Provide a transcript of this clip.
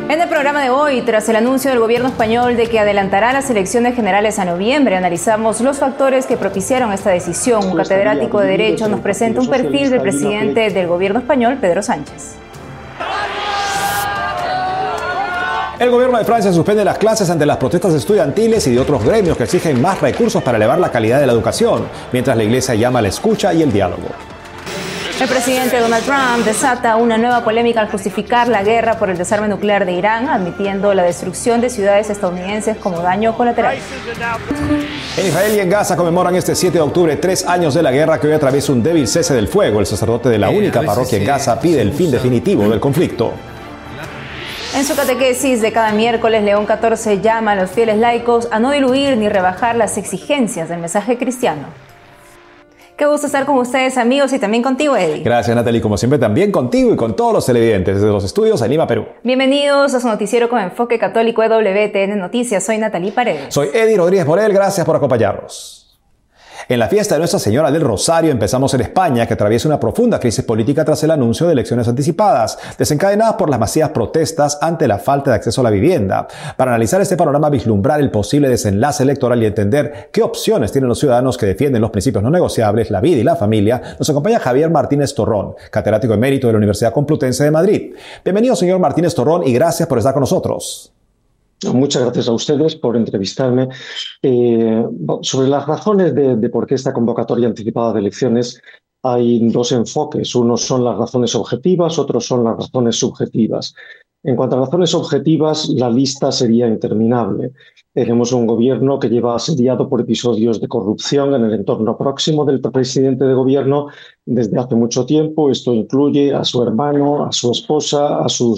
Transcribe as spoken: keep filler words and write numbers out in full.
En el programa de hoy, tras el anuncio del gobierno español de que adelantará las elecciones generales a noviembre, analizamos los factores que propiciaron esta decisión. Un catedrático de Derecho nos presenta un perfil del presidente del gobierno español, Pedro Sánchez. El gobierno de Francia suspende las clases ante las protestas estudiantiles y de otros gremios que exigen más recursos para elevar la calidad de la educación, mientras la iglesia llama a la escucha y el diálogo. El presidente Donald Trump desata una nueva polémica al justificar la guerra por el desarme nuclear de Irán, admitiendo la destrucción de ciudades estadounidenses como daño colateral. En Israel y en Gaza conmemoran este siete de octubre tres años de la guerra que hoy atraviesa un débil cese del fuego. El sacerdote de la única parroquia en Gaza pide el fin definitivo del conflicto. En su catequesis de cada miércoles, León catorce llama a los fieles laicos a no diluir ni rebajar las exigencias del mensaje cristiano. Qué gusto estar con ustedes, amigos, y también contigo, Eddie. Gracias, Natalie, como siempre, también contigo y con todos los televidentes desde los estudios en Lima, Perú. Bienvenidos a su noticiero con enfoque católico de W T N Noticias. Soy Natalie Paredes. Soy Eddie Rodríguez Morel, gracias por acompañarnos. En la fiesta de Nuestra Señora del Rosario empezamos en España, que atraviesa una profunda crisis política tras el anuncio de elecciones anticipadas, desencadenadas por las masivas protestas ante la falta de acceso a la vivienda. Para analizar este panorama, vislumbrar el posible desenlace electoral y entender qué opciones tienen los ciudadanos que defienden los principios no negociables, la vida y la familia, nos acompaña Javier Martínez Torrón, catedrático emérito de la Universidad Complutense de Madrid. Bienvenido, señor Martínez Torrón, y gracias por estar con nosotros. Muchas gracias a ustedes por entrevistarme. Eh, sobre las razones de, de por qué esta convocatoria anticipada de elecciones, hay dos enfoques. Unos son las razones objetivas, otros son las razones subjetivas. En cuanto a razones objetivas, la lista sería interminable. Tenemos un gobierno que lleva asediado por episodios de corrupción en el entorno próximo del presidente de gobierno desde hace mucho tiempo. Esto incluye a su hermano, a su esposa, a sus